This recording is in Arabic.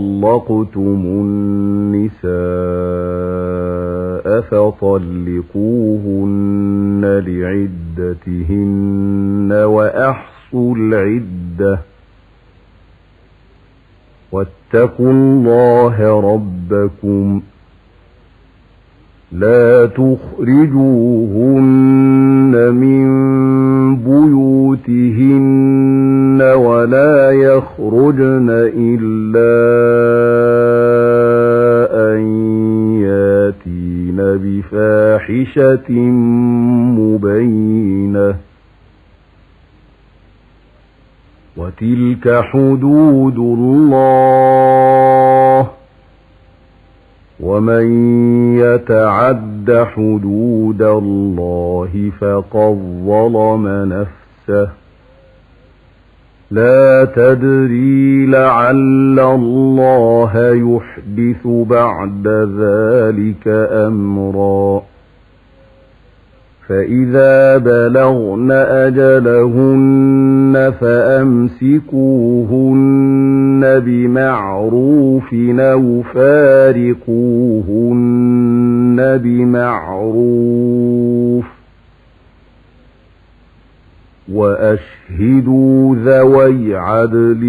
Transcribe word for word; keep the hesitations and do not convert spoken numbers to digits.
طلقتم النساء فطلقوهن لعدتهن وأحصوا العدة واتقوا الله ربكم لا تخرجوهن من بيوتهن ولا يخرجن إلا أن ياتين بفاحشة مبينة وتلك حدود الله ومن يتعد حدود الله فقد ظلم نفسه لا تدري لعل الله يحدث بعد ذلك أمرا فإذا بلغن أجلهن فأمسكوهن بمعروف أو فارقوهن بمعروف وأشهدوا ذوي عدل